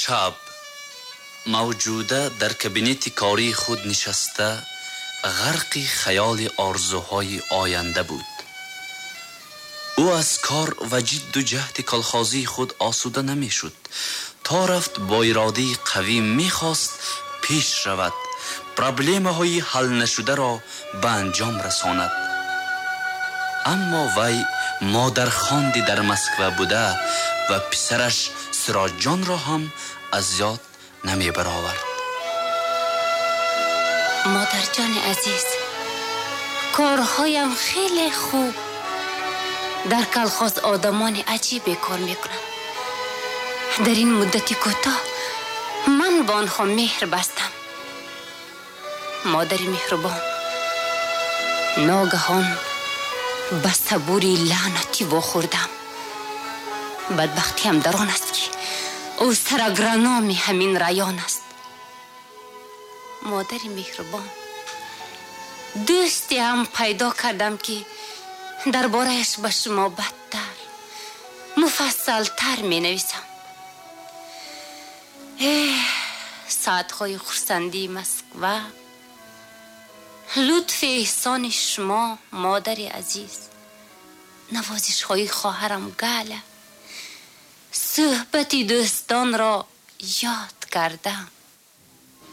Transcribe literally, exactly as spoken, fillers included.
شب موجوده در کابینت کاری خود نشسته غرق خیال آرزوهای آینده بود. او از کار و جد و جهد کالخازی خود آسوده نمی شد. تا رفت با اراده قوی می خواست پیش رود، پرابلم های حل نشده را به انجام رساند. اما وی مادر خواندی در مسکو بوده و پسرش سراج جان را هم از یاد نمی برآورد. مادر جان عزیز، کارهایم خیلی خوب. در کالخاز آدمان عجیب کار میکنم. در این مدتی کوتاه من با آنها مهر بستم. مادری مهربان، ناگهان به صبوری لعنتی واخوردم. بدبختی هم در آن است که او سرگرانام همین رایان است. مادری مهربان، دوستی هم پیدا کردم که دربارهش به شما بدتر مفصل تر می نویسم. ساعتهای خرسندی مسکو، لطف احسان شما مادر عزیز، نوازش های خواهرم گله، صحبت دوستان را یاد کردم.